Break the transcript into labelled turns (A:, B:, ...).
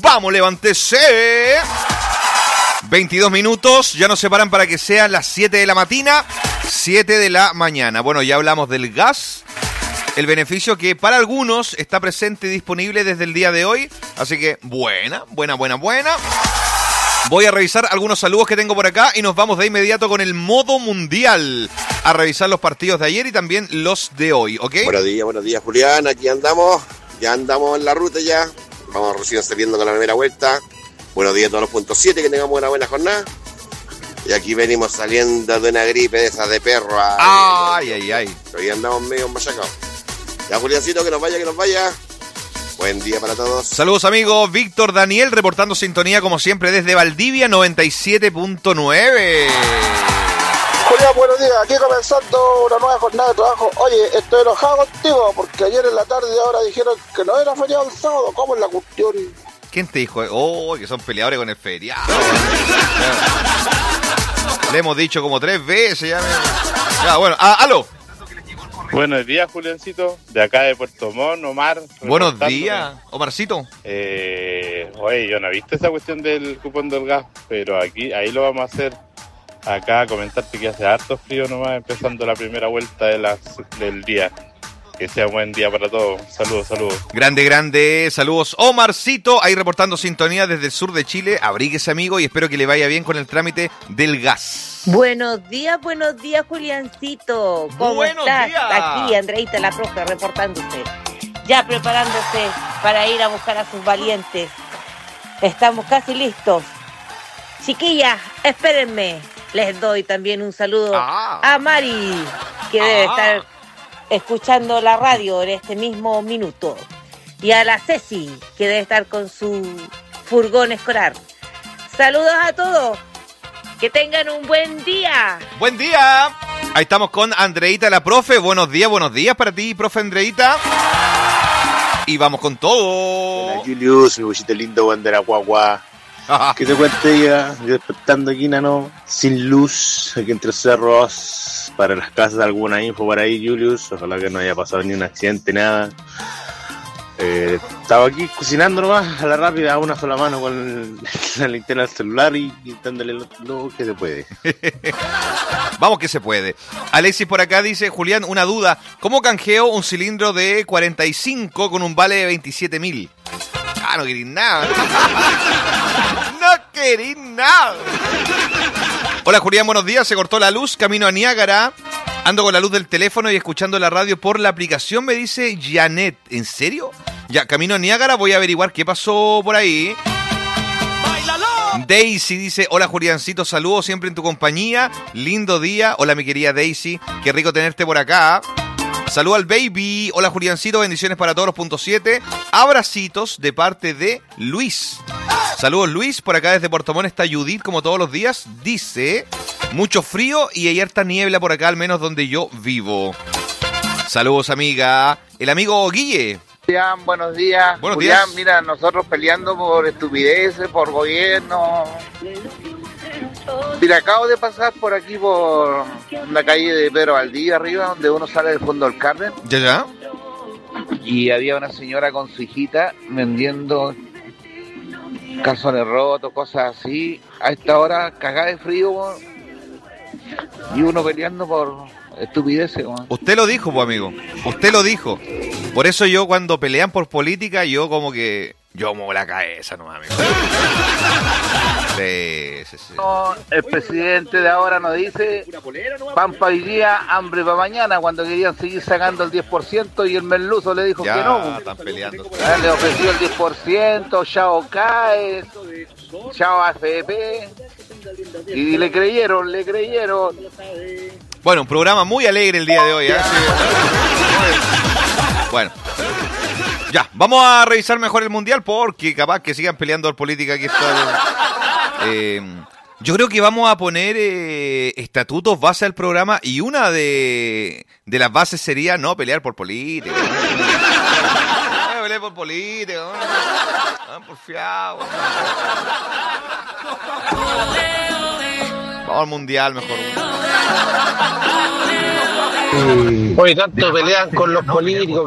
A: ¡Vamos, levántese! 22 minutos, ya nos separan para que sean las 7 de la mañana. 7 de la mañana. Bueno, ya hablamos del gas. El beneficio que para algunos está presente y disponible desde el día de hoy. Así que buena. Voy a revisar algunos saludos que tengo por acá y nos vamos de inmediato con el modo mundial. A revisar los partidos de ayer y también los de hoy, ¿ok?
B: Buenos días, Julián. Aquí andamos. Ya andamos en la ruta ya. Vamos recién saliendo con la primera vuelta. Buenos días a todos los puntos 7, que tengamos una buena jornada. Y aquí venimos saliendo de una gripe de esas de perro.
A: Ay.
B: Hoy andamos medio machacados. Ya, Juliancito, que nos vaya. Buen día para todos.
A: Saludos, amigos. Víctor Daniel reportando sintonía como siempre desde Valdivia 97.9.
C: Julián, buenos días. Aquí comenzando una nueva jornada de trabajo. Oye, estoy enojado contigo porque ayer en la tarde y ahora dijeron que no era feriado el sábado. ¿Cómo es la cuestión?
A: ¿Quién te dijo? Oh, que son peleadores con el feriado. Le hemos dicho como 3 veces ya. Ya, bueno, aló.
D: Buenos días, Juliancito. De acá de Puerto Montt, Omar.
A: Buenos días, Omarcito.
D: Oye, yo no he visto esa cuestión del cupón del gas, pero ahí lo vamos a hacer. Acá comentarte que hace harto frío nomás, empezando la primera vuelta del día. Que sea buen día para todos. Saludos.
A: Grande. Saludos, Omarcito. Ahí reportando sintonía desde el sur de Chile. Abríguese, amigo, y espero que le vaya bien con el trámite del gas.
E: Buenos días, Juliancito. ¿Cómo estás?
A: Días.
E: Aquí, Andreita la profe, reportándose. Ya preparándose para ir a buscar a sus valientes. Estamos casi listos. Chiquillas, espérenme. Les doy también un saludo a Mari, que debe estar escuchando la radio en este mismo minuto. Y a la Ceci, que debe estar con su furgón escolar. Saludos a todos. Que tengan un buen día.
A: ¡Buen día! Ahí estamos con Andreita la profe. Buenos días para ti, profe Andreita. Y vamos con todo.
F: Hola, Julius, mi bollito lindo, bandera guagua. ¿Qué te cuente ya? Yo despertando aquí, nano, sin luz, aquí entre cerros, para las casas, alguna info por ahí, Julius. Ojalá que no haya pasado ni un accidente, nada. Estaba aquí cocinando nomás, a la rápida, a una sola mano con la linterna del celular y dándole lo que se puede.
A: Vamos que se puede. Alexis por acá dice, Julián, una duda. ¿Cómo canjeo un cilindro de 45 con un vale de 27.000? No querís nada. No querís nada. Hola, Julián, buenos días. Se cortó la luz, camino a Niágara. Ando con la luz del teléfono y escuchando la radio por la aplicación, me dice Janet. ¿En serio? Ya, camino a Niágara, voy a averiguar qué pasó por ahí. Daisy dice, hola Juliancito, saludos siempre en tu compañía. Lindo día. Hola, mi querida Daisy. Qué rico tenerte por acá. Saludos al baby. Hola Juliancito, bendiciones para todos los puntos 7. Abracitos de parte de Luis. Saludos Luis, por acá desde Puerto Montt está Judith como todos los días. Dice, mucho frío y hay harta niebla por acá, al menos donde yo vivo. Saludos amiga. El amigo Guille.
G: Julián, buenos días.
A: Buenos
G: Julián,
A: días.
G: mira, nosotros peleando por estupideces, por gobierno. Mira, acabo de pasar por aquí, por la calle de Pedro Valdivia, arriba, donde uno sale del fondo del Carmen.
A: Ya.
G: Y había una señora con su hijita vendiendo calzones rotos, cosas así. A esta hora, cagada de frío, y uno peleando por estupideces.
A: Usted lo dijo, pues, amigo. Usted lo dijo. Por eso yo, cuando pelean por política, yo como que... Yo muevo la cabeza nomás, amigo. Sí.
G: El presidente de ahora nos dice pan para hoy día, hambre para mañana, cuando querían seguir sacando el 10% y el merluzo le dijo
A: ya,
G: que no.
A: Están peleando.
G: Le ofreció el 10%, chao CAE, chao AFP, y le creyeron.
A: Bueno, un programa muy alegre el día de hoy, ¿eh? Sí. Bueno. Ya, vamos a revisar mejor el Mundial porque capaz que sigan peleando por política aquí. Yo creo que vamos a poner estatutos base al programa y una de las bases sería no pelear por política. No pelear por política. No, porfiado. Vamos al Mundial mejor.
H: Oye, tanto pelean con los políticos.